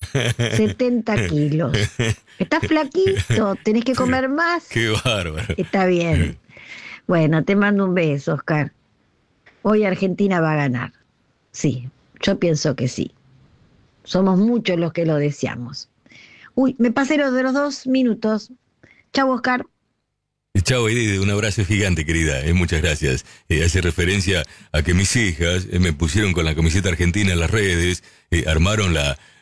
70 kilos. Estás flaquito, tenés que comer más. Qué bárbaro. Está bien. Bueno, te mando un beso, Oscar. Hoy Argentina va a ganar. Sí, yo pienso que sí. Somos muchos los que lo deseamos. Uy, me pasé los de los 2 minutos. Chau, Oscar. Chao, Edith, un abrazo gigante, querida. Muchas gracias. Hace referencia a que mis hijas me pusieron con la camiseta argentina en las redes, armaron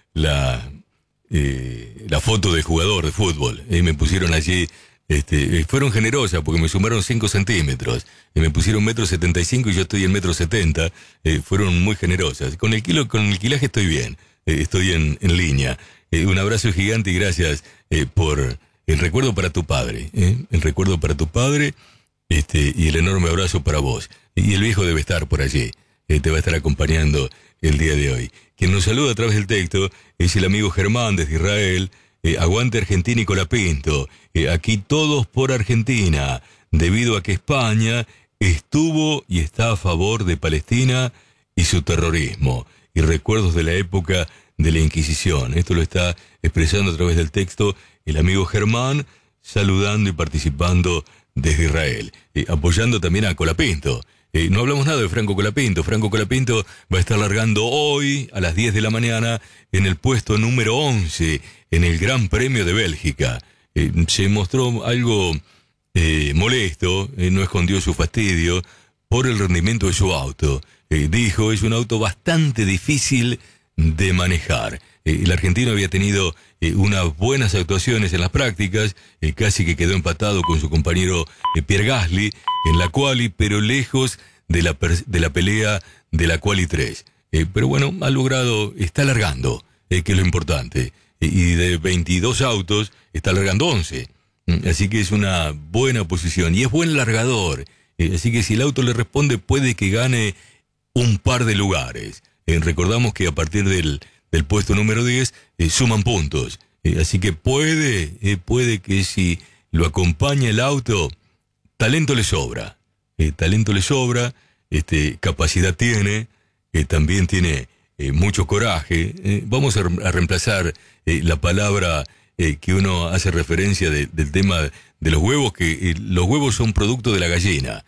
la foto del jugador de fútbol. Me pusieron allí, fueron generosas porque me sumaron 5 centímetros. Me pusieron 1,75 m y yo estoy en 1,70 m. Fueron muy generosas. Con el kilaje estoy bien. Estoy en línea. Un abrazo gigante y gracias por el recuerdo para tu padre. El recuerdo para tu padre y el enorme abrazo para vos. Y el viejo debe estar por allí. Te va a estar acompañando el día de hoy. Quien nos saluda a través del texto es el amigo Germán desde Israel. Aguante Argentina y Colapinto. Aquí todos por Argentina, debido a que España estuvo y está a favor de Palestina y su terrorismo. Y recuerdos de la época de la Inquisición. Esto lo está expresando a través del texto el amigo Germán, saludando y participando desde Israel. Apoyando también a Colapinto. No hablamos nada de Franco Colapinto. Franco Colapinto va a estar largando hoy a las 10 de la mañana en el puesto número 11 en el Gran Premio de Bélgica. Se mostró algo molesto, no escondió su fastidio por el rendimiento de su auto. Dijo, es un auto bastante difícil de manejar. El argentino había tenido unas buenas actuaciones en las prácticas, casi que quedó empatado con su compañero Pierre Gasly en la quali, pero lejos de la pelea de la quali 3. Pero bueno, ha logrado, está largando, que es lo importante. Y de 22 autos, está largando 11. Así que es una buena posición y es buen largador. Así que si el auto le responde, puede que gane un par de lugares. Recordamos que a partir del puesto número 10 suman puntos. Así que puede que si lo acompaña el auto, talento le sobra. Talento le sobra, capacidad tiene, también tiene mucho coraje. Vamos a reemplazar la palabra que uno hace referencia del tema de los huevos, que los huevos son producto de la gallina.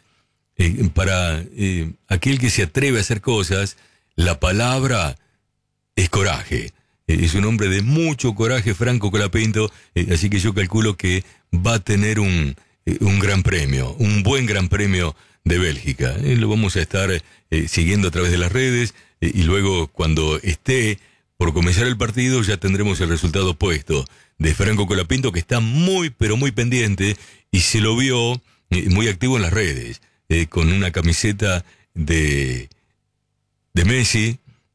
Para aquel que se atreve a hacer cosas, la palabra es coraje. Es un hombre de mucho coraje, Franco Colapinto, así que yo calculo que va a tener un gran premio, un buen gran premio de Bélgica. Lo vamos a estar siguiendo a través de las redes y luego cuando esté por comenzar el partido ya tendremos el resultado puesto de Franco Colapinto, que está muy pero muy pendiente y se lo vio muy activo en las redes, con una camiseta de Messi,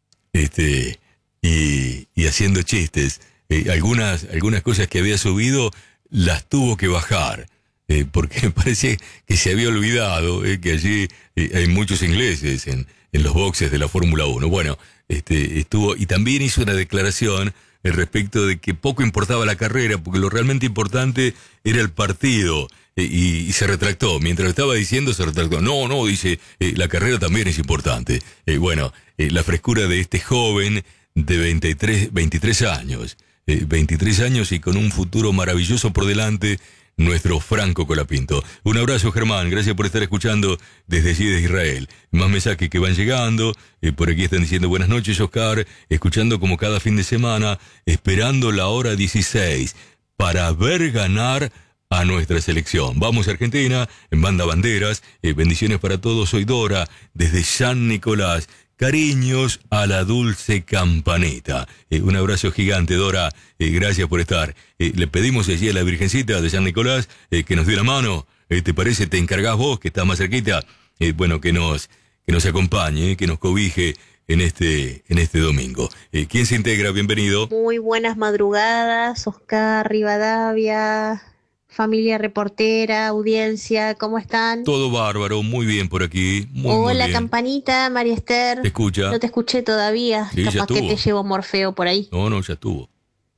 y haciendo chistes. Algunas cosas que había subido las tuvo que bajar, porque parece que se había olvidado que allí hay muchos ingleses en los boxes de la Fórmula 1. Bueno, estuvo, y también hizo una declaración respecto de que poco importaba la carrera, porque lo realmente importante era el partido. Y se retractó. Mientras lo estaba diciendo, se retractó. No, dice, la carrera también es importante. Bueno, la frescura de este joven de 23 años. 23 años y con un futuro maravilloso por delante, nuestro Franco Colapinto. Un abrazo, Germán. Gracias por estar escuchando desde allí, de Israel. Más mensajes que van llegando. Por aquí están diciendo buenas noches, Oscar. Escuchando como cada fin de semana, esperando la hora 16 para ver ganar a nuestra selección. Vamos, Argentina, en Banda Banderas. Bendiciones para todos. Soy Dora, desde San Nicolás. Cariños a la dulce campanita. Un abrazo gigante, Dora. Gracias por estar. Le pedimos allí a la Virgencita de San Nicolás que nos dé la mano. ¿Te parece? Te encargás vos, que estás más cerquita. Bueno, que nos acompañe, que nos cobije en este domingo. ¿Quién se integra? Bienvenido. Muy buenas madrugadas, Oscar Rivadavia, familia reportera, audiencia, ¿cómo están? Todo bárbaro, muy bien por aquí. Muy Hola, bien. Campanita, María Esther. ¿Te escucha? No te escuché todavía. Sí, ya Capaz que estuvo. te llevo Morfeo por ahí. No, ya estuvo.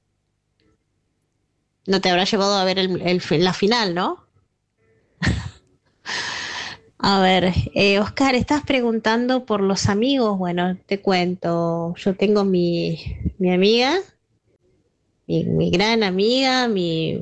No te habrá llevado a ver la final, ¿no? A ver, Oscar, estás preguntando por los amigos. Bueno, te cuento. Yo tengo mi amiga, mi gran amiga, mi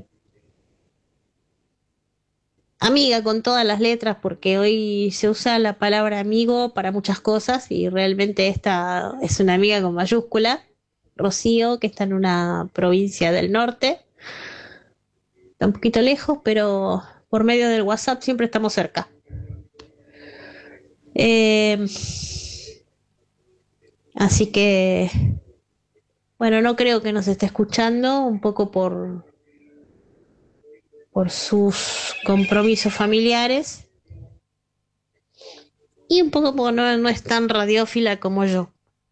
amiga con todas las letras, porque hoy se usa la palabra amigo para muchas cosas y realmente esta es una amiga con mayúscula, Rocío, que está en una provincia del norte, está un poquito lejos, pero por medio del WhatsApp siempre estamos cerca. Eh, Así que, bueno, no creo que nos esté escuchando, un poco por sus compromisos familiares y un poco porque no es tan radiófila como yo.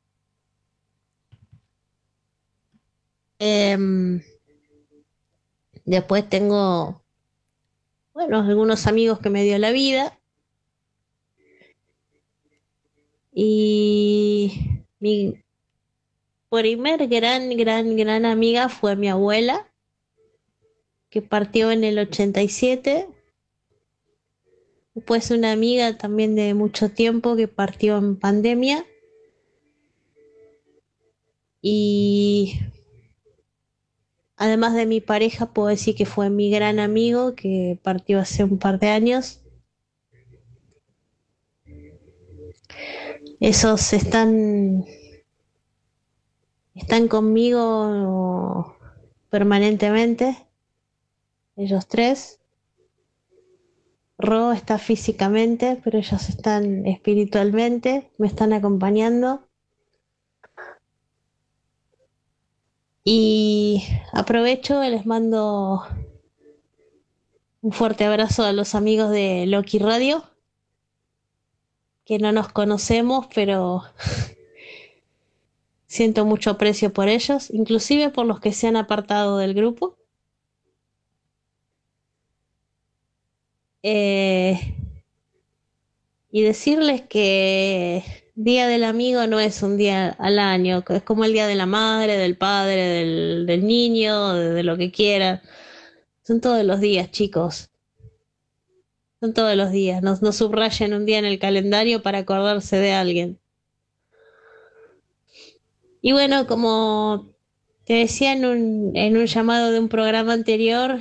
Después tengo, bueno, algunos amigos que me dio la vida y mi primer gran amiga fue mi abuela, que partió en el 87. Después una amiga también de mucho tiempo que partió en pandemia. Y además de mi pareja, puedo decir que fue mi gran amigo que partió hace un par de años. Esos están conmigo permanentemente, ellos tres. Ro está físicamente, pero ellos están espiritualmente, me están acompañando. Y aprovecho y les mando un fuerte abrazo a los amigos de Loki Radio, que no nos conocemos, pero siento mucho aprecio por ellos, inclusive por los que se han apartado del grupo. Y decirles que Día del Amigo no es un día al año, es como el Día de la Madre, del Padre, del niño, de lo que quieran. Son todos los días, chicos. Son todos los días. No subrayen un día en el calendario para acordarse de alguien. Y bueno, como te decía en un llamado de un programa anterior,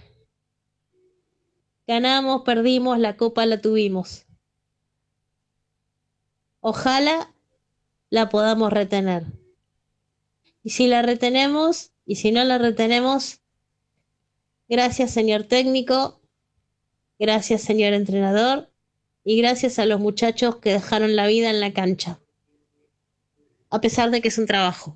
ganamos, perdimos, la copa la tuvimos. Ojalá la podamos retener. Y si la retenemos, y si no la retenemos, gracias señor técnico, gracias señor entrenador, y gracias a los muchachos que dejaron la vida en la cancha, a pesar de que es un trabajo.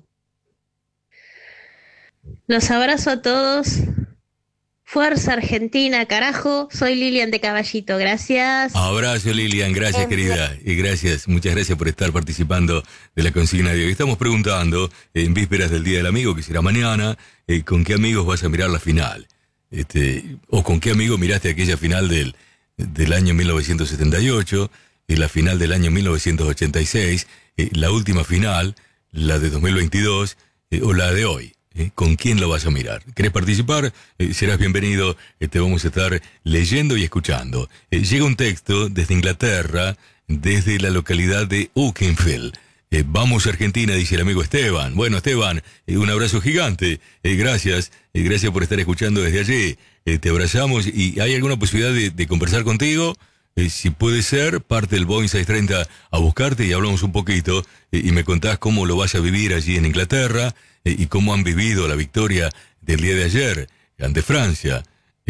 Los abrazo a todos. Fuerza Argentina, carajo. Soy Lilian de Caballito, gracias. Abrazo, Lilian, gracias, querida. Y gracias, muchas gracias por estar participando de la consigna de hoy. Estamos preguntando, en vísperas del Día del Amigo, que será mañana, ¿con qué amigos vas a mirar la final? O con qué amigo miraste aquella final del año 1978, la final del año 1986, la última final, la de 2022, o la de hoy. ¿Con quién lo vas a mirar? ¿Querés participar? Serás bienvenido, te vamos a estar leyendo y escuchando. Llega un texto desde Inglaterra, desde la localidad de Ukenfield. Vamos Argentina, dice el amigo Esteban. Bueno, Esteban, un abrazo gigante. Gracias por estar escuchando desde allí. Te abrazamos y ¿hay alguna posibilidad de conversar contigo? Si puede ser, parte del Boeing 630 a buscarte y hablamos un poquito y me contás cómo lo vas a vivir allí en Inglaterra y cómo han vivido la victoria del día de ayer ante Francia.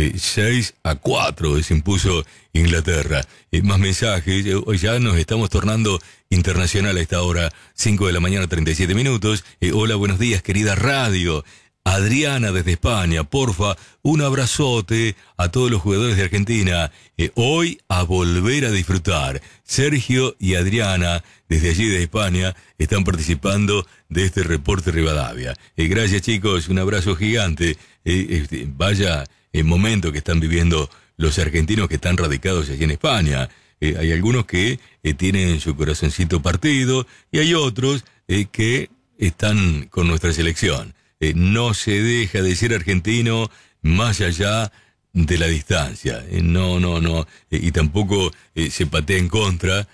6-4 se impuso Inglaterra. Más mensajes. Hoy ya nos estamos tornando internacional a esta hora, 5 de la mañana, 37 minutos. Hola, buenos días, querida radio. Adriana desde España, porfa, un abrazote a todos los jugadores de Argentina. Hoy a volver a disfrutar. Sergio y Adriana, desde allí de España, están participando de este reporte Rivadavia. Gracias, chicos, un abrazo gigante. Vaya momento que están viviendo los argentinos que están radicados allí en España. Hay algunos que tienen su corazoncito partido y hay otros que están con nuestra selección. No se deja de ser argentino más allá de la distancia. No. Y tampoco se patea en contra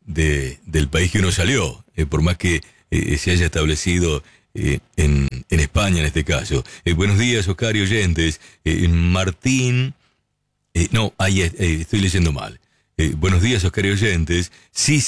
del país que uno salió. Por más que se haya establecido en España. España en este caso. Buenos días, Oscar y oyentes. Martín... no, ahí estoy leyendo mal. Buenos días, Oscar y oyentes. Sí,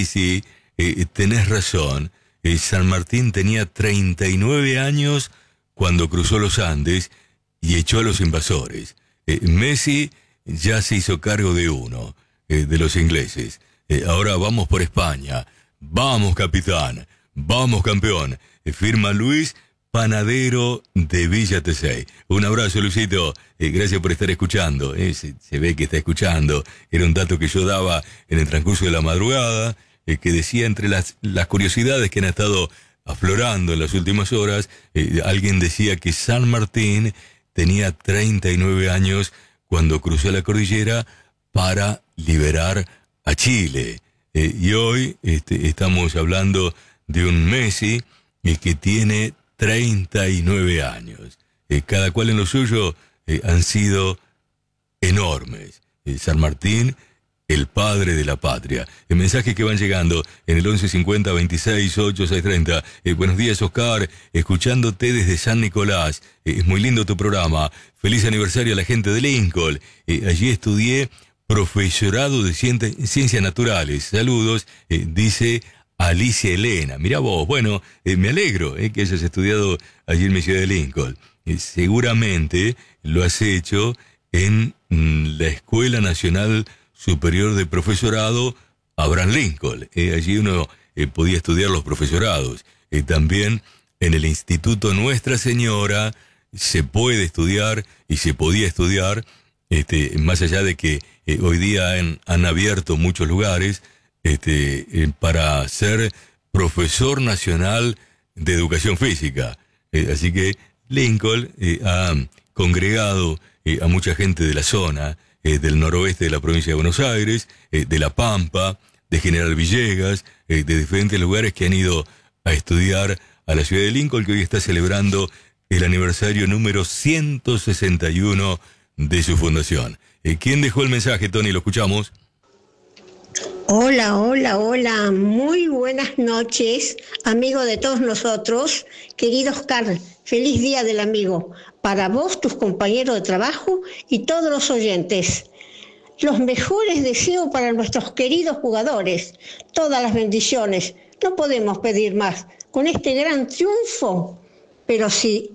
tenés razón. San Martín tenía 39 años cuando cruzó los Andes y echó a los invasores. Messi ya se hizo cargo de uno, de los ingleses. Ahora vamos por España. Vamos, capitán. Vamos, campeón. Firma Luis Panadero de Villa Tesey. Un abrazo, Luisito. Gracias por estar escuchando. Se ve que está escuchando. Era un dato que yo daba en el transcurso de la madrugada, que decía entre las curiosidades que han estado aflorando en las últimas horas, alguien decía que San Martín tenía 39 años cuando cruzó la cordillera para liberar a Chile. Y hoy estamos hablando de un Messi que tiene 39 años. Cada cual en lo suyo han sido enormes. San Martín, el padre de la patria. Mensajes que van llegando en el 1150 26 8 630. Buenos días, Oscar. Escuchándote desde San Nicolás. Es muy lindo tu programa. Feliz aniversario a la gente de Lincoln. Allí estudié profesorado de ciencias naturales. Saludos, dice Alicia Elena. Mirá vos, bueno, me alegro que hayas estudiado allí en mi ciudad de Lincoln. Seguramente lo has hecho en la Escuela Nacional Superior de Profesorado Abraham Lincoln. Allí uno podía estudiar los profesorados. También en el Instituto Nuestra Señora se puede estudiar y se podía estudiar, más allá de que hoy día han abierto muchos lugares para ser profesor nacional de educación física. Así que Lincoln ha congregado a mucha gente de la zona, del noroeste de la provincia de Buenos Aires, de La Pampa, de General Villegas, de diferentes lugares que han ido a estudiar a la ciudad de Lincoln, que hoy está celebrando el aniversario número 161 de su fundación. ¿Quién dejó el mensaje, Tony? Lo escuchamos. Hola. Muy buenas noches, amigo de todos nosotros. Querido Oscar, feliz Día del Amigo. Para vos, tus compañeros de trabajo y todos los oyentes. Los mejores deseos para nuestros queridos jugadores. Todas las bendiciones. No podemos pedir más. Con este gran triunfo, pero sí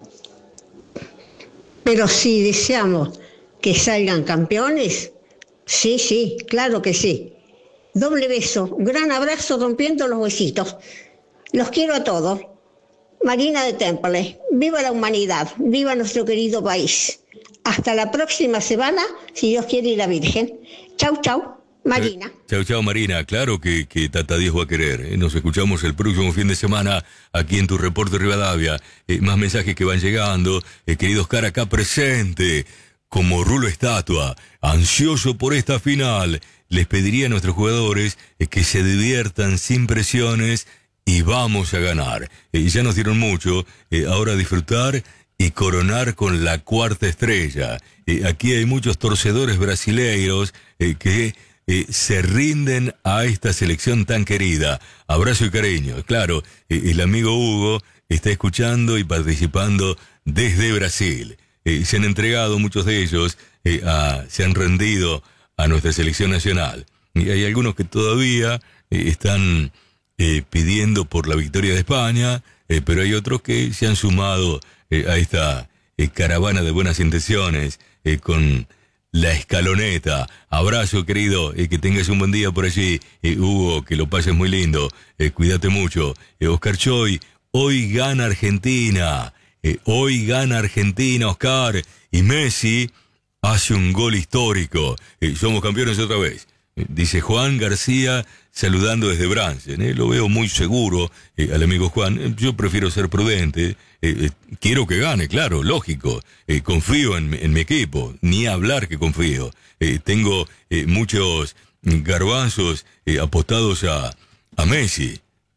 deseamos que salgan campeones. Sí, claro que sí. Doble beso, un gran abrazo rompiendo los huesitos. Los quiero a todos. Marina de Temple, viva la humanidad, viva nuestro querido país. Hasta la próxima semana, si Dios quiere y la Virgen. Chau, Marina. Chau, Marina. Claro que Tata Dios va a querer. Nos escuchamos el próximo fin de semana aquí en tu Reporte Rivadavia. Más mensajes que van llegando. Querido Oscar, acá presente, como rulo estatua, ansioso por esta final. Les pediría a nuestros jugadores que se diviertan sin presiones y vamos a ganar. Ya nos dieron mucho, ahora disfrutar y coronar con la cuarta estrella. Aquí hay muchos torcedores brasileiros que se rinden a esta selección tan querida. Abrazo y cariño. Claro, el amigo Hugo está escuchando y participando desde Brasil. Se han entregado muchos de ellos, se han rendido a nuestra selección nacional. Y hay algunos que todavía están pidiendo por la victoria de España, pero hay otros que se han sumado a esta caravana de buenas intenciones con la escaloneta. Abrazo, querido, que tengas un buen día por allí. Hugo, que lo pases muy lindo. Cuídate mucho. Oscar Choy, hoy gana Argentina. Hoy gana Argentina, Oscar. Y Messi hace un gol histórico. Somos campeones otra vez. Dice Juan García, saludando desde Bransen. Lo veo muy seguro al amigo Juan. Yo prefiero ser prudente. Quiero que gane, claro, lógico. Confío en mi equipo. Ni hablar que confío. Tengo muchos garbanzos apostados a Messi.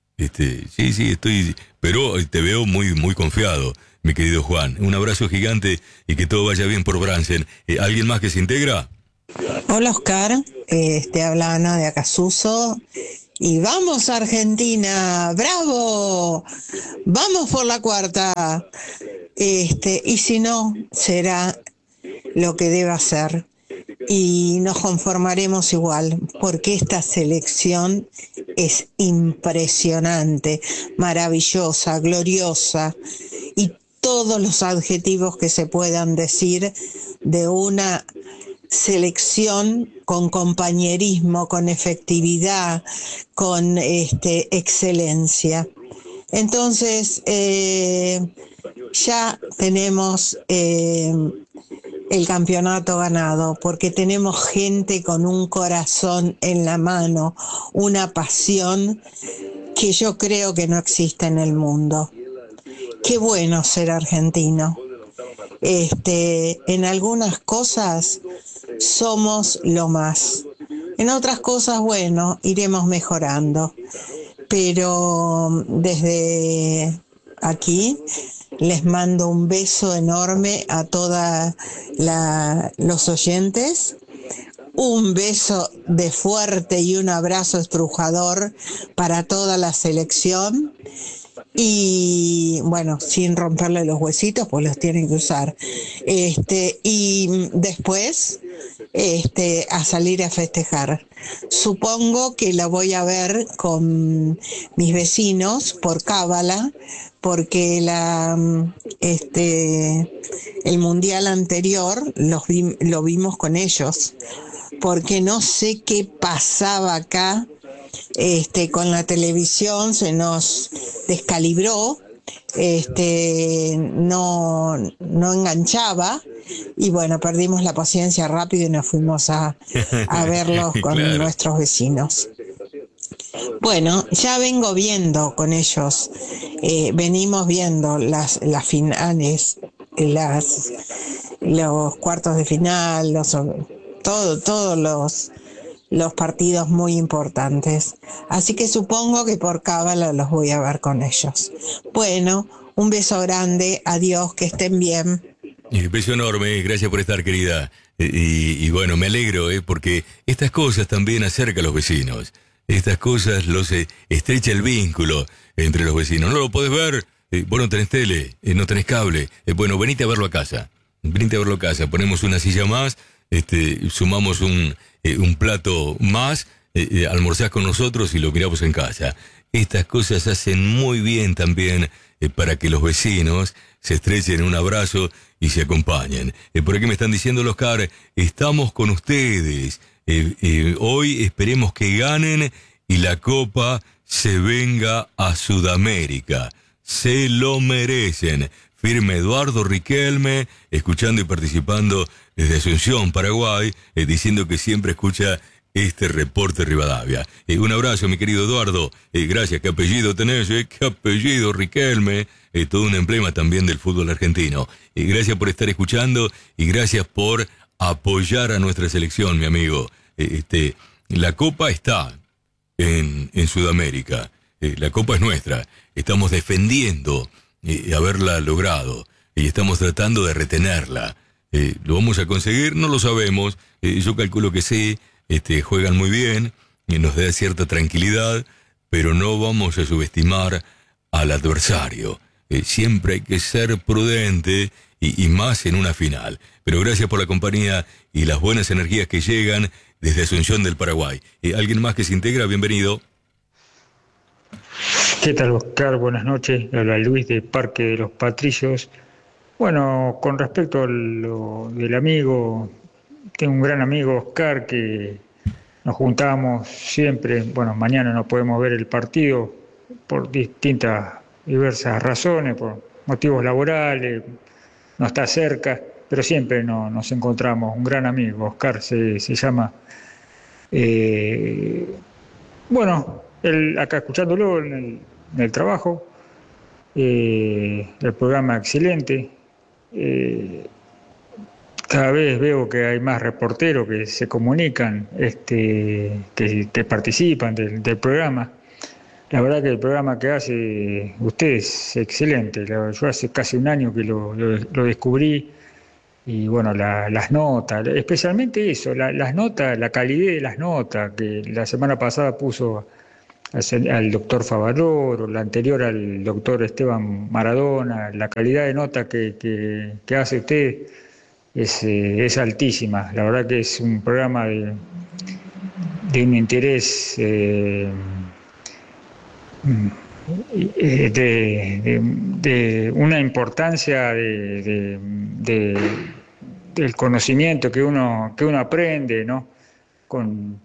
Sí, estoy... Pero te veo muy confiado, mi querido Juan. Un abrazo gigante y que todo vaya bien por Bransen. ¿Alguien más que se integra? Hola Oscar, te habla Ana de Acasuso. Y vamos Argentina, bravo, vamos por la cuarta. Y si no, será lo que deba ser. Y nos conformaremos igual, porque esta selección es impresionante, maravillosa, gloriosa, y todos los adjetivos que se puedan decir de una selección con compañerismo, con efectividad, con excelencia. Entonces, ya tenemos el campeonato ganado, porque tenemos gente con un corazón en la mano, una pasión que yo creo que no existe en el mundo. Qué bueno ser argentino. En algunas cosas somos lo más. En otras cosas, bueno, iremos mejorando. Pero desde aquí les mando un beso enorme a todos los oyentes, un beso de fuerte y un abrazo estrujador para toda la selección, y bueno, sin romperle los huesitos, pues los tienen que usar. Y después a salir a festejar. Supongo que la voy a ver con mis vecinos por cábala, porque el mundial anterior lo vimos con ellos, porque no sé qué pasaba acá con la televisión, se nos descalibró, no enganchaba, y bueno, perdimos la paciencia rápido y nos fuimos a verlos con Claro. nuestros vecinos. Bueno, ya vengo viendo con ellos, venimos viendo las finales, los cuartos de final, todos los partidos muy importantes. Así que supongo que por cábala los voy a ver con ellos. Bueno, un beso grande, adiós, que estén bien. Beso enorme, gracias por estar, querida. Y bueno, me alegro, porque estas cosas también acercan a los vecinos. Estas cosas los estrecha el vínculo entre los vecinos. No lo podés ver, vos no tenés tele, no tenés cable. Bueno, venite a verlo a casa. Venite a verlo a casa. Ponemos una silla más, sumamos un plato más, almorzás con nosotros y lo miramos en casa. Estas cosas hacen muy bien también para que los vecinos se estrechen un abrazo y se acompañen. Por aquí me están diciendo, Oscar, estamos con ustedes. Hoy esperemos que ganen y la Copa se venga a Sudamérica. Se lo merecen. Firme Eduardo Riquelme, escuchando y participando desde Asunción, Paraguay, diciendo que siempre escucha este reporte Rivadavia. Un abrazo, mi querido Eduardo. Gracias. ¿Qué apellido tenés? ¿Qué apellido, Riquelme? Todo un emblema también del fútbol argentino. Gracias por estar escuchando y gracias por apoyar a nuestra selección, mi amigo. La Copa está en Sudamérica. La Copa es nuestra. Estamos defendiendo haberla logrado y estamos tratando de retenerla. ¿Lo vamos a conseguir? No lo sabemos. Yo calculo que sí. Juegan muy bien y nos da cierta tranquilidad, pero no vamos a subestimar al adversario. Siempre hay que ser prudente y más en una final. Pero gracias por la compañía y las buenas energías que llegan desde Asunción del Paraguay. ¿Alguien más que se integra? Bienvenido. ¿Qué tal, Oscar? Buenas noches. Habla Luis de Parque de los Patrillos. Bueno, con respecto a lo del amigo, tengo un gran amigo, Oscar, que nos juntamos siempre. Bueno, mañana no podemos ver el partido por diversas razones, por motivos laborales, no está cerca, pero siempre nos encontramos. Un gran amigo, Oscar se llama. Bueno, él acá escuchándolo en el trabajo, el programa excelente. Cada vez veo que hay más reporteros que se comunican, que participan del programa. La verdad que el programa que hace usted es excelente. Yo hace casi un año que lo descubrí, y bueno, las notas, especialmente eso, las notas, la calidad de las notas, que la semana pasada puso al doctor Favaloro, la anterior al doctor Esteban Maradona. La calidad de nota que hace usted es altísima. La verdad que es un programa de un interés de una importancia del conocimiento que uno aprende, ¿no? Con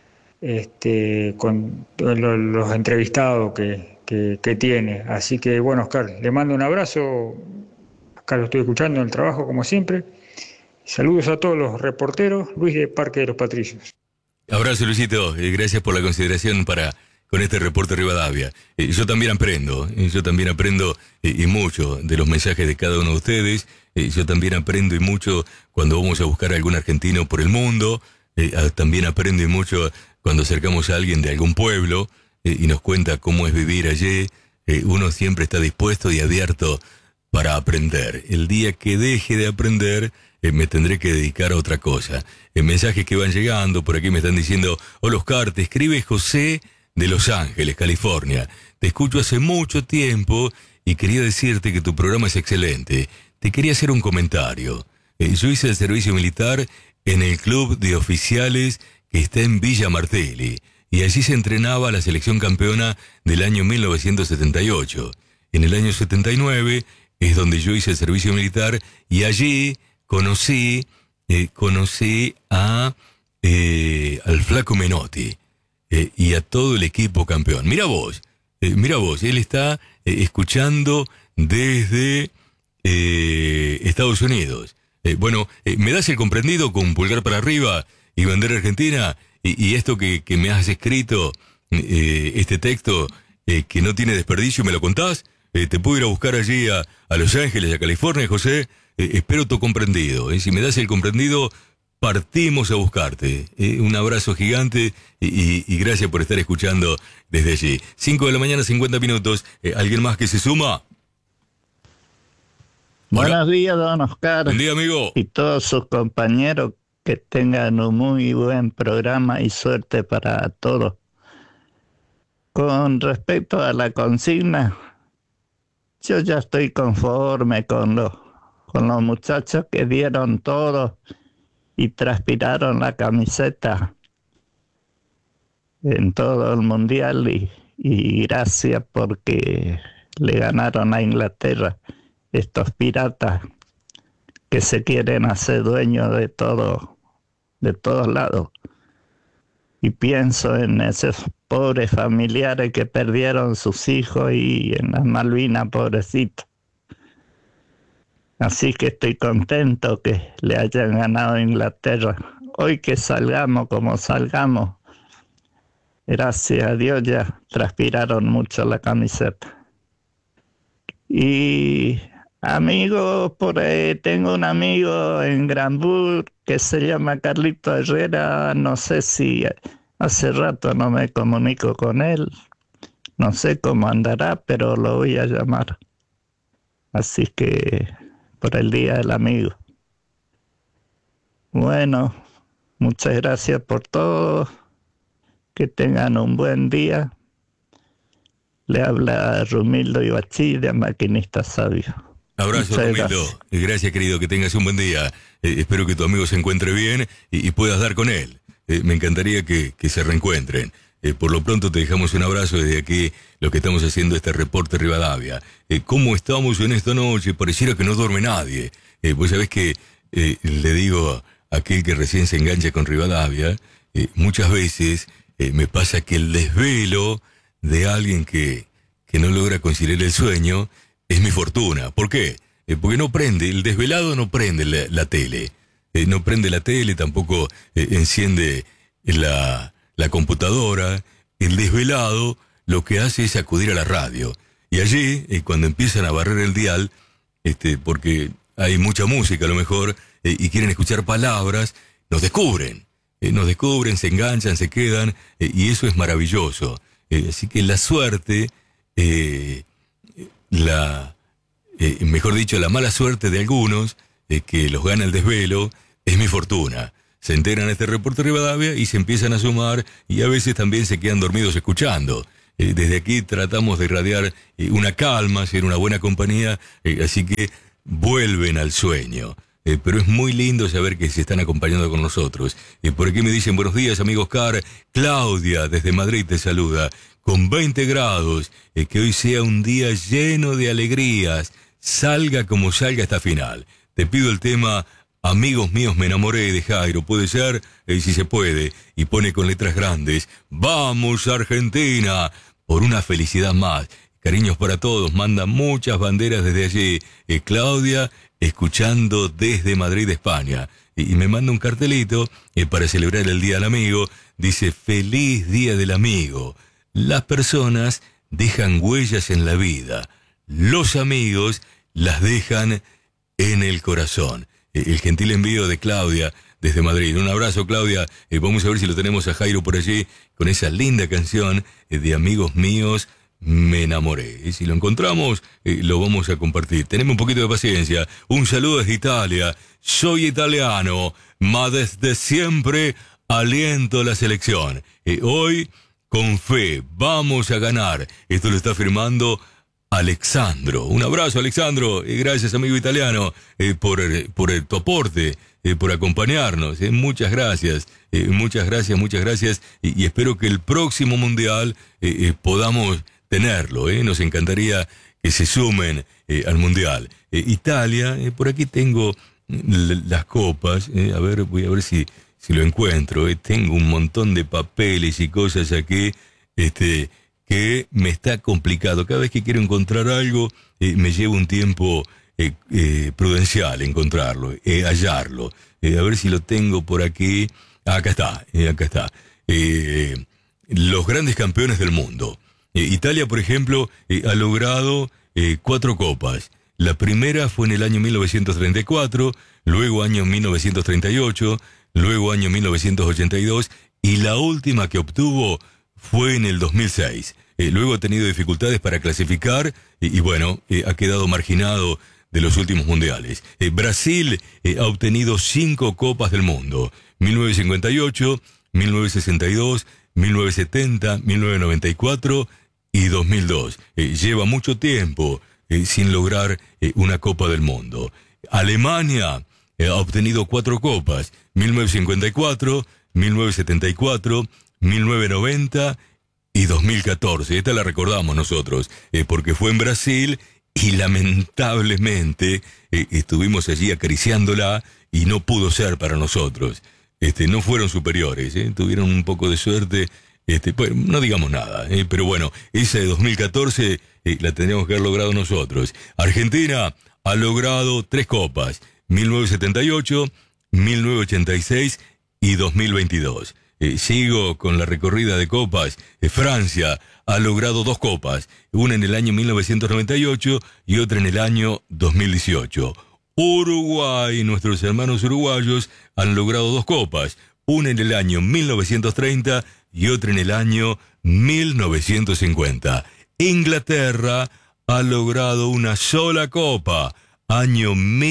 los entrevistados que tiene. Así que bueno, Oscar, le mando un abrazo. Acá lo estoy escuchando en el trabajo como siempre. Saludos a todos los reporteros. Luis de Parque de los Patricios. Abrazo, Luisito, gracias por la consideración con este reporte Rivadavia. Yo también aprendo y mucho de los mensajes de cada uno de ustedes. Yo también aprendo y mucho cuando vamos a buscar a algún argentino por el mundo. También aprendo y mucho cuando acercamos a alguien de algún pueblo y nos cuenta cómo es vivir allí. Uno siempre está dispuesto y abierto para aprender. El día que deje de aprender, me tendré que dedicar a otra cosa. Mensajes que van llegando, por aquí me están diciendo: hola Oscar, te escribe José de Los Ángeles, California. Te escucho hace mucho tiempo y quería decirte que tu programa es excelente. Te quería hacer un comentario. Yo hice el servicio militar en el club de oficiales que está en Villa Martelli, y allí se entrenaba la selección campeona del año 1978. En el año 79 es donde yo hice el servicio militar y allí conocí al Flaco Menotti y a todo el equipo campeón. Mira vos, él está escuchando desde Estados Unidos. ¿Me das el comprendido con pulgar para arriba y bandera argentina? Y esto que me has escrito, este texto que no tiene desperdicio, ¿me lo contás? Te puedo ir a buscar allí a Los Ángeles, a California, José. Espero tu comprendido. Si me das el comprendido, partimos a buscarte. Un abrazo gigante y gracias por estar escuchando desde allí. 5 de la mañana, 50 minutos. ¿Alguien más que se suma? Buenos días, don Oscar. Buen día, amigo. Y todos sus compañeros, que tengan un muy buen programa y suerte para todos. Con respecto a la consigna, yo ya estoy conforme con los muchachos que dieron todo y transpiraron la camiseta en todo el mundial y gracias porque le ganaron a Inglaterra estos piratas que se quieren hacer dueños de todos lados. Y pienso en esos pobres familiares que perdieron sus hijos y en las Malvinas, pobrecitos. Así que estoy contento que le hayan ganado a Inglaterra. Hoy que salgamos como salgamos, gracias a Dios ya transpiraron mucho la camiseta. Y amigos, por ahí tengo un amigo en Granburg que se llama Carlito Herrera. No sé si hace rato no me comunico con él. No sé cómo andará, pero lo voy a llamar. Así que por el Día del Amigo. Bueno, muchas gracias por todo. Que tengan un buen día. Le habla Rumildo Ibachí, de Maquinista Sabio. Abrazo, Rumildo. Gracias, querido, que tengas un buen día. Espero que tu amigo se encuentre bien y puedas dar con él. Me encantaría que se reencuentren. Por lo pronto te dejamos un abrazo desde aquí, los que estamos haciendo este reporte Rivadavia. ¿Cómo estamos en esta noche? Pareciera que no duerme nadie. Vos sabés que le digo a aquel que recién se engancha con Rivadavia, muchas veces me pasa que el desvelo de alguien que no logra conciliar el sueño es mi fortuna. ¿Por qué? Porque no prende, el desvelado no prende la tele. No prende la tele, tampoco enciende la computadora. El desvelado lo que hace es acudir a la radio. Y allí, cuando empiezan a barrer el dial, porque hay mucha música a lo mejor, y quieren escuchar palabras, nos descubren, se enganchan, se quedan, y eso es maravilloso. Así que la suerte, mejor dicho, la mala suerte de algunos, que los gana el desvelo, es mi fortuna. Se enteran a este reporte Rivadavia y se empiezan a sumar, y a veces también se quedan dormidos escuchando. Desde aquí tratamos de irradiar una calma, ser una buena compañía, así que vuelven al sueño. Pero es muy lindo saber que se están acompañando con nosotros. Por aquí me dicen, buenos días, amigo Oscar. Claudia, desde Madrid, te saluda. Con 20 grados, que hoy sea un día lleno de alegrías. Salga como salga esta final. Te pido el tema Amigos míos, me enamoré de Jairo. ¿Puede ser? Si se puede. Y pone con letras grandes. ¡Vamos, Argentina! Por una felicidad más. Cariños para todos. Manda muchas banderas desde allí. Claudia, escuchando desde Madrid, España. Y me manda un cartelito para celebrar el Día del Amigo. Dice, feliz Día del Amigo. Las personas dejan huellas en la vida. Los amigos las dejan en el corazón. El gentil envío de Claudia desde Madrid. Un abrazo, Claudia. Vamos a ver si lo tenemos a Jairo por allí con esa linda canción de Amigos míos, me enamoré. Si lo encontramos, lo vamos a compartir. Tenemos un poquito de paciencia. Un saludo desde Italia. Soy italiano, mas desde siempre aliento la selección. Hoy, con fe, vamos a ganar. Esto lo está firmando Alexandro. Un abrazo, Alexandro. Gracias, amigo italiano, por tu aporte, por acompañarnos. Muchas gracias. Muchas gracias. Y espero que el próximo Mundial podamos tenerlo. Nos encantaría que se sumen al Mundial. Italia, por aquí tengo las copas. A ver, voy a ver si lo encuentro. Tengo un montón de papeles y cosas aquí. Que me está complicado. Cada vez que quiero encontrar algo, me lleva un tiempo prudencial encontrarlo, hallarlo. A ver si lo tengo por aquí. Acá está. Los grandes campeones del mundo. Italia, por ejemplo, ha logrado 4 copas. La primera fue en el año 1934, luego año 1938, luego año 1982, y la última que obtuvo fue en el 2006. Luego ha tenido dificultades para clasificar y bueno, ha quedado marginado de los últimos mundiales. Brasil ha obtenido 5 copas del mundo. 1958, 1962, 1970, 1994 y 2002. Lleva mucho tiempo sin lograr una copa del mundo. Alemania ha obtenido 4 copas. 1954, 1974, 1990 y 2014. Esta la recordamos nosotros, porque fue en Brasil y lamentablemente estuvimos allí acariciándola y no pudo ser para nosotros. No fueron superiores, tuvieron un poco de suerte. Pues, no digamos nada, pero bueno, esa de 2014 la tendríamos que haber logrado nosotros. Argentina ha logrado 3 copas, 1978, 1986 y 2022. Sigo con la recorrida de copas. Francia ha logrado 2 copas, una en el año 1998 y otra en el año 2018. Uruguay, nuestros hermanos uruguayos, han logrado 2 copas, una en el año 1930 y otra en el año 1950. Inglaterra ha logrado una sola copa, año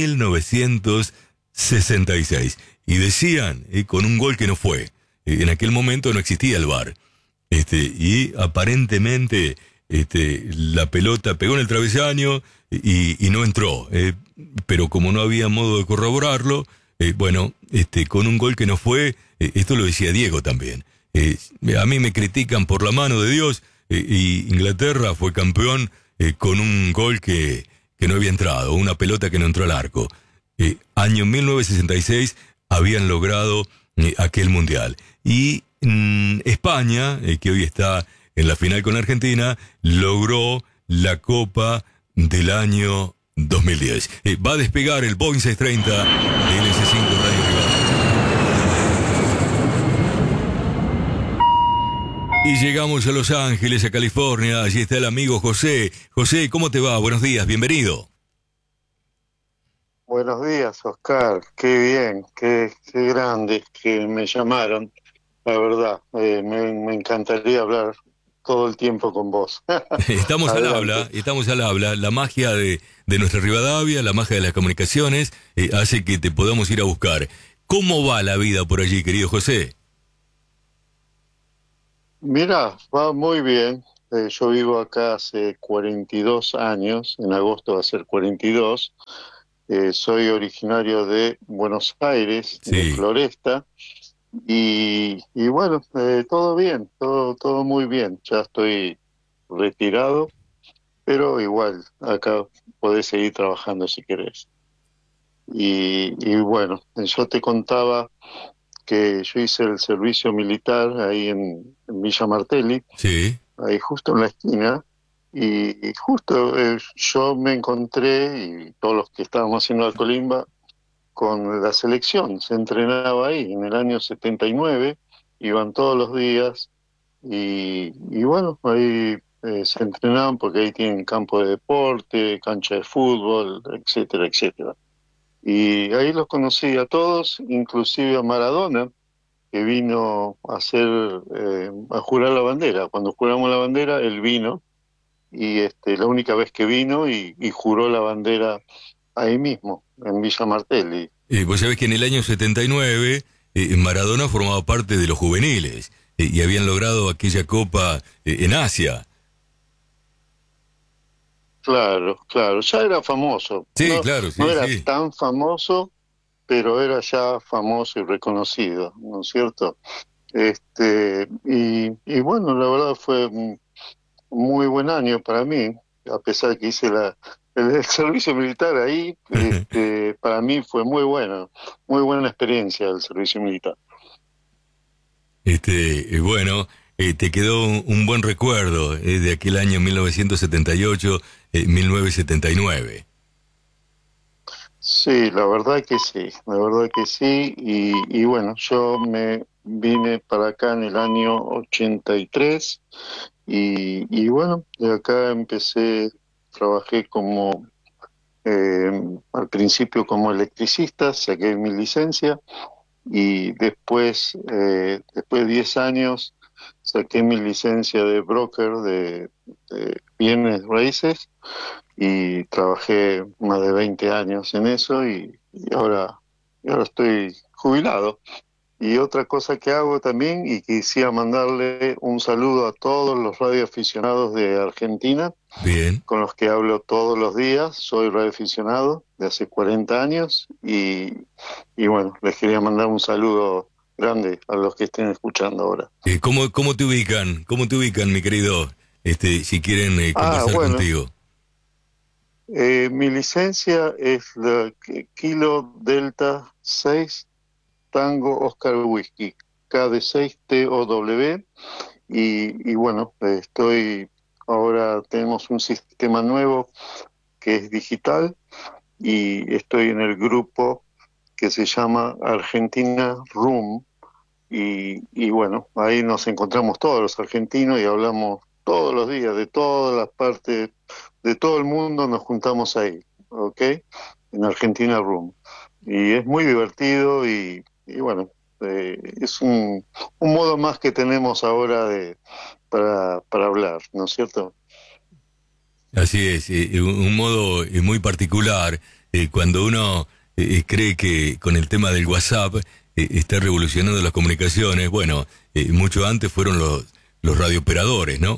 1966. Y decían, con un gol que no fue. En aquel momento no existía el VAR. Y aparentemente la pelota pegó en el travesaño y no entró. Pero como no había modo de corroborarlo, con un gol que no fue, esto lo decía Diego también. A mí me critican por la mano de Dios, y Inglaterra fue campeón con un gol que no había entrado, una pelota que no entró al arco. Año 1966 habían logrado aquel mundial. Y España, que hoy está en la final con Argentina, logró la Copa del año 2010. Va a despegar el Boeing 630 de LS5 Radio Rivadavia. Y llegamos a Los Ángeles, a California. Allí está el amigo José. José, ¿cómo te va? Buenos días, bienvenido. Buenos días, Oscar. Qué bien, qué grande que me llamaron. La verdad, me encantaría hablar todo el tiempo con vos. Estamos al habla. La magia de nuestra Rivadavia, la magia de las comunicaciones, hace que te podamos ir a buscar. ¿Cómo va la vida por allí, querido José? Mira, va muy bien. yo vivo acá hace 42 años, en agosto va a ser 42. Soy originario de Buenos Aires, de Sí. Floresta, y bueno, todo bien, todo muy bien. Ya estoy retirado, pero igual, acá podés seguir trabajando si querés. Y bueno, yo te contaba que yo hice el servicio militar ahí en Villa Martelli, Sí. ahí justo en la esquina, y justo yo me encontré, y todos los que estábamos haciendo la colimba, con la selección. Se entrenaba ahí en el año 79, iban todos los días, y bueno, ahí se entrenaban porque ahí tienen campo de deporte, cancha de fútbol, etcétera, etcétera. Y ahí los conocí a todos, inclusive a Maradona, que vino a hacer, a jurar la bandera. Cuando juramos la bandera, él vino, y la única vez que vino y juró la bandera ahí mismo, en Villa Martelli. Vos sabés que en el año 79 Maradona formaba parte de los juveniles y habían logrado aquella copa en Asia. Claro, claro, ya era famoso. Sí, No, claro, sí, no era sí. tan famoso, pero era ya famoso y reconocido, ¿no es cierto? Y bueno, la verdad fue un muy buen año para mí, a pesar que hice el servicio militar ahí, para mí fue muy buena experiencia el servicio militar. Bueno, te quedó un buen recuerdo de aquel año 1978, 1979. Sí, la verdad que sí, la verdad que sí, y bueno, yo me vine para acá en el año 83, y bueno, de acá empecé, trabajé como, eh, al principio como electricista, saqué mi licencia, y después de 10 años, saqué mi licencia de broker de bienes raíces, y trabajé más de 20 años en eso, y ahora estoy jubilado. Y otra cosa que hago también, y quisiera mandarle un saludo a todos los radioaficionados de Argentina, Bien. con los que hablo todos los días. Soy radioaficionado de hace 40 años, y bueno, les quería mandar un saludo grande a los que estén escuchando ahora. ¿Cómo te ubican? ¿Cómo te ubican, mi querido? Si quieren conversar Bueno, contigo. mi licencia es la Kilo Delta 6 Tango Oscar Whisky, KD6TOW, y bueno, ahora tenemos un sistema nuevo que es digital, y estoy en el grupo que se llama Argentina Room, y bueno, ahí nos encontramos todos los argentinos y hablamos todos los días de todas las partes, de todo el mundo, nos juntamos ahí, ¿ok? En Argentina Room. Y es muy divertido, y bueno, es un modo más que tenemos ahora para hablar, ¿no es cierto? Así es, un modo muy particular. Cuando uno cree que con el tema del WhatsApp está revolucionando las comunicaciones, bueno, mucho antes fueron los radiooperadores, ¿no?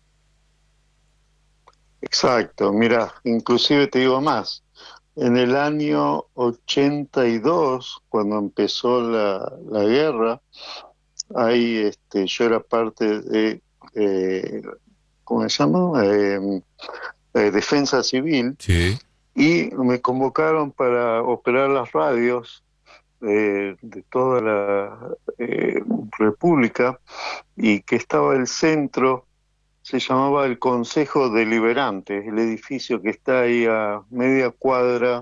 Exacto, mira, inclusive te digo más. En el año 82, cuando empezó la guerra, ahí yo era parte de, ¿cómo se llama? Defensa Civil, Sí. y me convocaron para operar las radios de toda la República, y que estaba el centro, se llamaba el Consejo Deliberante, el edificio que está ahí a media cuadra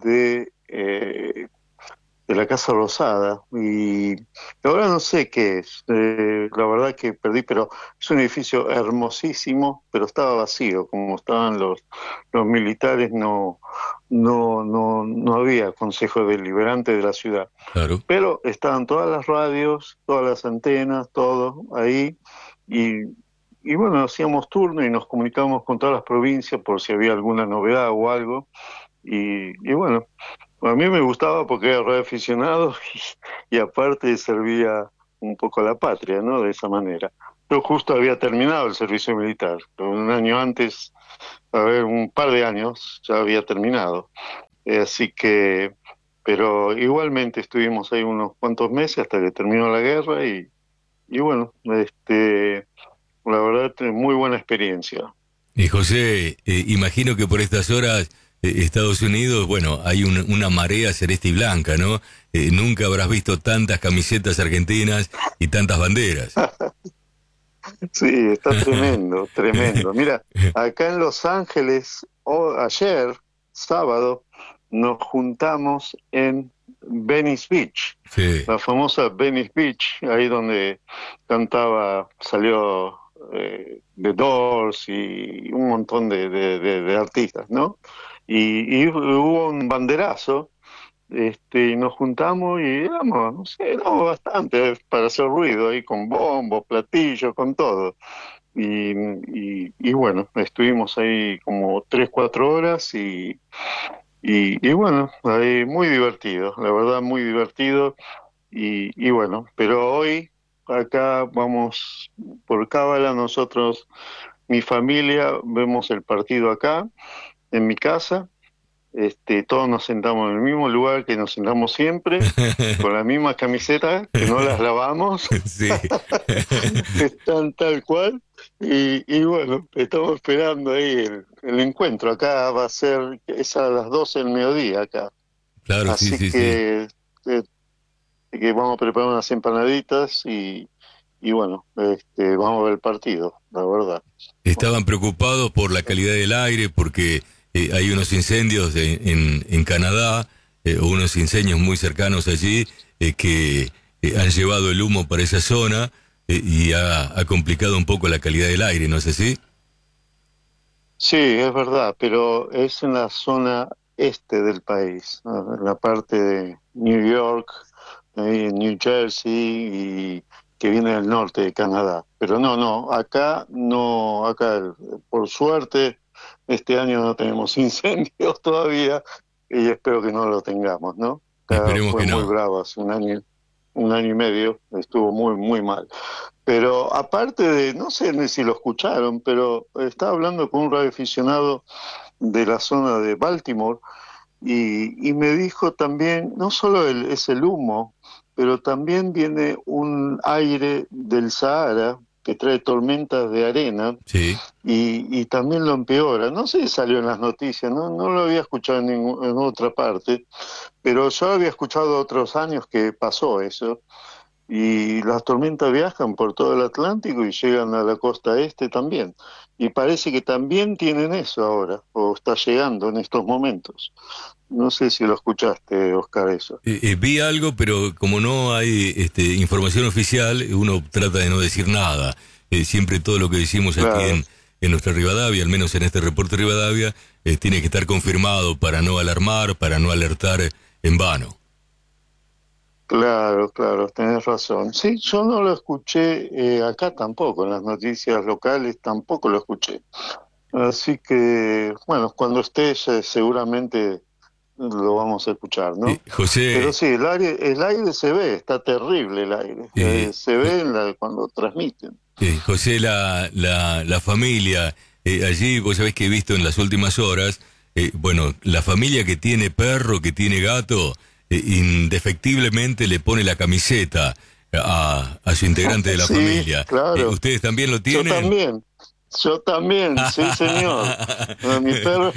de la Casa Rosada, y ahora no sé qué es, la verdad que perdí, pero es un edificio hermosísimo, pero estaba vacío, como estaban los militares, no había Consejo Deliberante de la ciudad, Claro. pero estaban todas las radios, todas las antenas, todo ahí, y, y bueno, hacíamos turno y nos comunicábamos con todas las provincias por si había alguna novedad o algo, y bueno, a mí me gustaba porque era radioaficionado, y aparte servía un poco a la patria, ¿no? De esa manera. Yo justo había terminado el servicio militar, un año antes, un par de años ya había terminado. Así que, pero igualmente estuvimos ahí unos cuantos meses hasta que terminó la guerra y bueno, la verdad, muy buena experiencia. Y José, imagino que por estas horas Estados Unidos, bueno, hay una marea celeste y blanca, ¿no? Nunca habrás visto tantas camisetas argentinas y tantas banderas. Sí, está tremendo, tremendo. Mira, acá en Los Ángeles, ayer, sábado, nos juntamos en Venice Beach, Sí. la famosa Venice Beach, ahí donde salió The Doors y un montón de artistas, ¿no? Y hubo un banderazo, y nos juntamos y éramos, no sé, éramos bastante para hacer ruido ahí con bombos, platillos, con todo. Y bueno, estuvimos ahí como 3, 4 horas y bueno, ahí muy divertido, la verdad muy divertido y bueno, pero hoy acá vamos por cábala, nosotros, mi familia, vemos el partido acá, en mi casa. Todos nos sentamos en el mismo lugar que nos sentamos siempre, con la misma camiseta, que no las lavamos, Sí. están tal cual, y bueno, estamos esperando ahí el encuentro. Acá va a ser, es a las 12 del mediodía acá. Claro, Así sí. que vamos a preparar unas empanaditas y bueno, vamos a ver el partido, la verdad. Estaban preocupados por la calidad del aire porque hay unos incendios en Canadá, unos incendios muy cercanos allí que han llevado el humo para esa zona y ha complicado un poco la calidad del aire, ¿no es así? Sí, es verdad, pero es en la zona este del país, ¿no? En la parte de New York, ahí en New Jersey, y que viene del norte de Canadá. Pero no, acá no, acá por suerte este año no tenemos incendios todavía y espero que no lo tengamos, ¿no? Acá Esperemos fue que muy no. bravo hace un año y medio, estuvo muy, muy mal. Pero aparte de, no sé ni si lo escucharon, pero estaba hablando con un radioaficionado de la zona de Baltimore y me dijo también, no solo es el humo, pero también viene un aire del Sahara que trae tormentas de arena Sí. y también lo empeora. No sé si salió en las noticias, no lo había escuchado en otra parte, pero yo había escuchado otros años que pasó eso. Y las tormentas viajan por todo el Atlántico y llegan a la costa este también. Y parece que también tienen eso ahora, o está llegando en estos momentos. No sé si lo escuchaste, Oscar, eso. Vi algo, pero como no hay información oficial, uno trata de no decir nada. Siempre todo lo que decimos aquí Claro. en nuestra Rivadavia, al menos en este reporte Rivadavia, tiene que estar confirmado para no alarmar, para no alertar en vano. Claro, tenés razón. Sí, yo no lo escuché acá tampoco, en las noticias locales tampoco lo escuché. Así que, bueno, cuando esté seguramente lo vamos a escuchar, ¿no? José, Pero sí, el aire se ve, está terrible el aire. Se ve cuando transmiten. José, la familia, allí vos sabés que he visto en las últimas horas, bueno, la familia que tiene perro, que tiene gato, indefectiblemente le pone la camiseta a su integrante de la Sí, familia. claro. ¿Ustedes también lo tienen? Yo también, sí señor. Mi perro,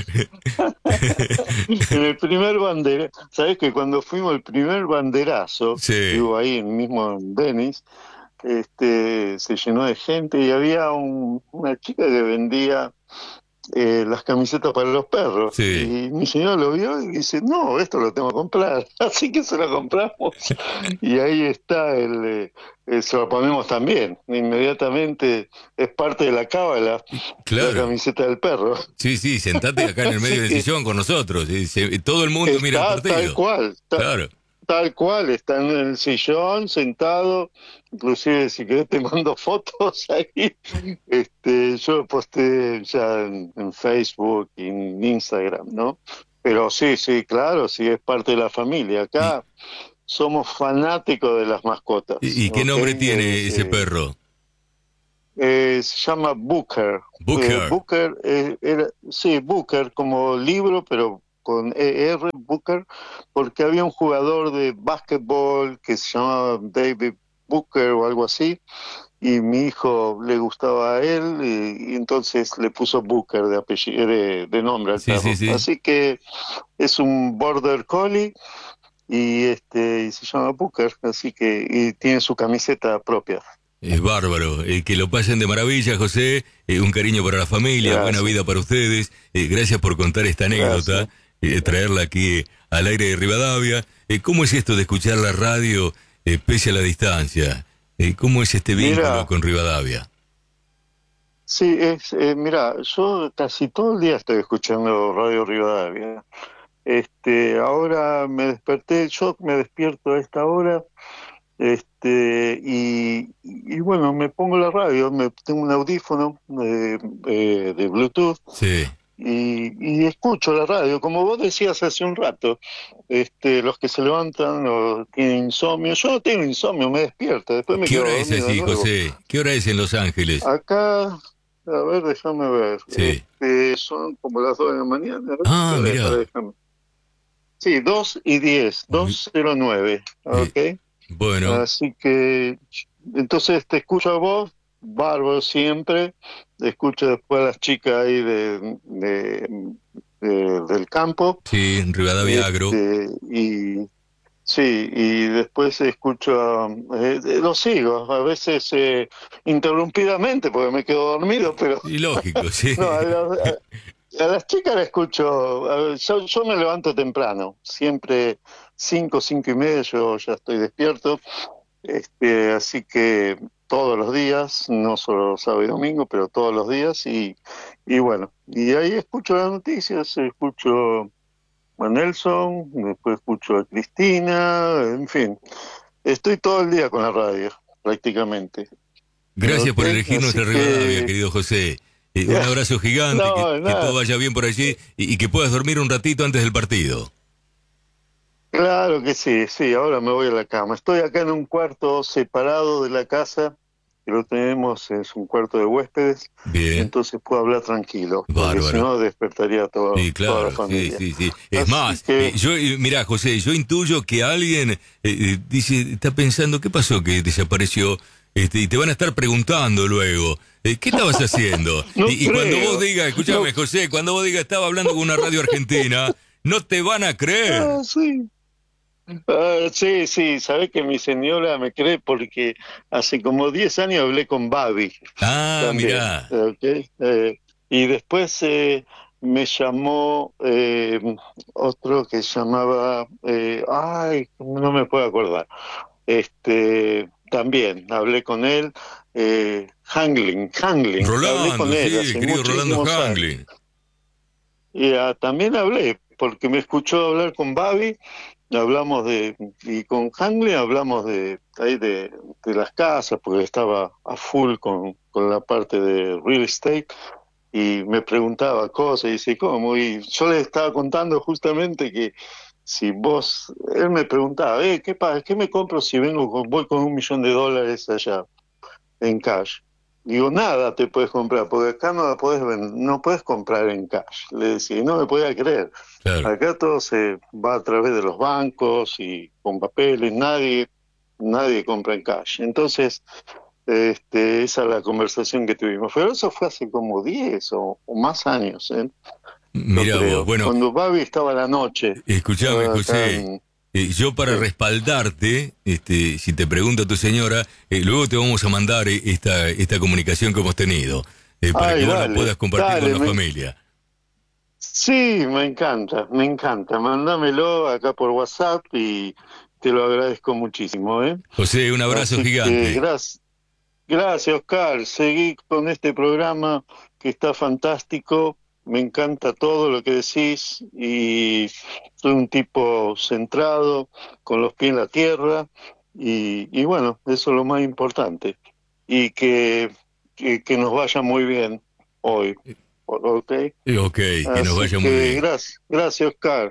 en el primer banderazo, sabes que cuando fuimos el primer banderazo, Sí. digo ahí mismo en Venice, se llenó de gente y había una chica que vendía las camisetas para los perros. Sí. Y mi señor lo vio y dice, no, esto lo tengo que comprar. Así que se lo compramos. Y ahí está, se lo ponemos también. Inmediatamente es parte de la cábala, Claro. la camiseta del perro. Sí, sentate acá en el medio del Así que sillón con nosotros. Todo el mundo mira el está partido. tal cual. Claro. Tal cual, está en el sillón, sentado, inclusive si querés te mando fotos ahí. Yo posté ya en Facebook y en Instagram, ¿no? Pero sí, claro, sí, es parte de la familia. Acá somos fanáticos de las mascotas. ¿Y qué nombre ¿ok? tiene ese perro? Se llama Booker. Booker. Booker sí, Booker como libro, pero con ER, Booker, porque había un jugador de básquetbol que se llamaba David Booker o algo así, y mi hijo le gustaba a él, y entonces le puso Booker de apellido, de nombre al perro. Sí. Así que es un Border Collie y y se llama Booker, así que y tiene su camiseta propia. Es bárbaro. Que lo pasen de maravilla, José. Un cariño para la familia, Gracias. buena vida para ustedes. Gracias por contar esta anécdota, traerla aquí al aire de Rivadavia. ¿Cómo es esto de escuchar la radio pese a la distancia? ¿Cómo es este vínculo con Rivadavia? Sí, mira, yo casi todo el día estoy escuchando Radio Rivadavia. Ahora yo me despierto a esta hora, y bueno, me pongo la radio, tengo un audífono de Bluetooth. Sí. Y escucho la radio, como vos decías hace un rato, los que se levantan o tienen insomnio. Yo no tengo insomnio, me despierto, después me quedo dormido. ¿Qué hora es así, José? ¿Qué hora es en Los Ángeles? Acá, a ver, déjame ver. Sí. Son como las 2 de la mañana. Ah, mira. Sí, 2:10, 2:09, ¿ok? Bueno. Así que, entonces te escucho a vos, bárbaro siempre, escucho después a las chicas ahí del campo. Sí, Rivadavia Agro. Y después escucho, lo sigo, a veces interrumpidamente porque me quedo dormido, pero... Y lógico, sí. No, a las chicas las escucho, yo me levanto temprano, siempre 5:30 yo ya estoy despierto, así que todos los días, no solo sábado y domingo, pero todos los días, y bueno, y ahí escucho las noticias, escucho a Nelson, después escucho a Cristina, en fin, estoy todo el día con la radio, prácticamente. Gracias por elegir nuestra Rivadavia, querido José. Un abrazo gigante, que todo vaya bien por allí y que puedas dormir un ratito antes del partido. Claro que sí, ahora me voy a la cama. Estoy acá en un cuarto separado de la casa, que lo tenemos, es un cuarto de huéspedes. Bien. Entonces puedo hablar tranquilo, porque si no despertaría toda la familia. Sí. Es más, mirá, José, yo intuyo que alguien dice, está pensando, ¿qué pasó que desapareció? Y te van a estar preguntando luego, ¿qué estabas haciendo? y cuando vos digas, escúchame, José, cuando vos digas, estaba hablando con una radio argentina, no te van a creer. Sí, sabés que mi señora me cree porque hace como 10 años hablé con Babi. Mirá. Okay. Y después me llamó otro que llamaba, no me puedo acordar. También hablé con él, Hangling. Rolando, hablé con él, sí, querido Rolando Hangling. Y también hablé, porque me escuchó hablar con Babi, y con Hangling hablamos de las casas, porque estaba a full con la parte de real estate, y me preguntaba cosas, y dice, ¿cómo? Y yo le estaba contando justamente que él me preguntaba, ¿qué me compro si voy con $1 millón allá en cash? Digo, nada te puedes comprar, porque acá no puedes comprar en cash. Le decía, y no me podía creer. Claro. Acá todo se va a través de los bancos y con papeles, nadie compra en cash. Entonces, esa es la conversación que tuvimos. Pero eso fue hace como 10 o más años, Mirá vos, bueno. Cuando Babi estaba a la noche. Escuchame, José. Yo para respaldarte, si te pregunta tu señora, luego te vamos a mandar esta comunicación que hemos tenido, para que vos la puedas compartir con la familia. Sí, me encanta, mándamelo acá por WhatsApp y te lo agradezco muchísimo, José, un abrazo gigante. Gracias, Oscar, seguí con este programa que está fantástico. Me encanta todo lo que decís y soy un tipo centrado, con los pies en la tierra y bueno, eso es lo más importante. Y que nos vaya muy bien hoy, ¿ok? Ok, que nos vaya muy bien. Gracias, Oscar.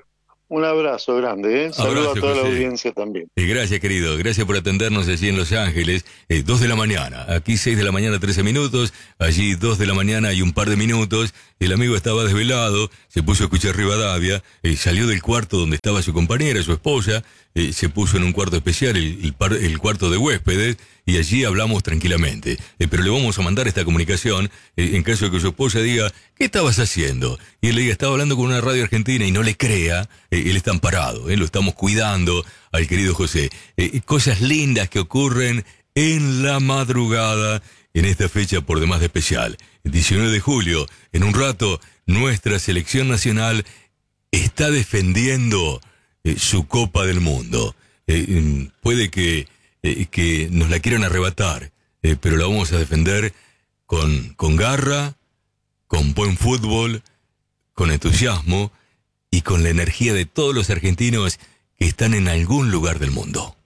Un abrazo grande, Saludos a toda José. la audiencia también. Gracias, querido. Gracias por atendernos allí en Los Ángeles. 2 de la mañana. Aquí 6 de la mañana, 13 minutos. Allí 2 de la mañana y un par de minutos. El amigo estaba desvelado. Se puso a escuchar Rivadavia. Salió del cuarto donde estaba su compañera, su esposa. Se puso en un cuarto especial, el cuarto de huéspedes. Y allí hablamos tranquilamente. Pero le vamos a mandar esta comunicación en caso de que su esposa diga, ¿qué estabas haciendo? Y él le diga, estaba hablando con una radio argentina y no le crea. Él está amparado, lo estamos cuidando al querido José. Cosas lindas que ocurren en la madrugada en esta fecha por demás de especial. El 19 de julio, en un rato, nuestra selección nacional está defendiendo su Copa del Mundo. Puede que nos la quieran arrebatar, pero la vamos a defender con garra, con buen fútbol, con entusiasmo y con la energía de todos los argentinos que están en algún lugar del mundo.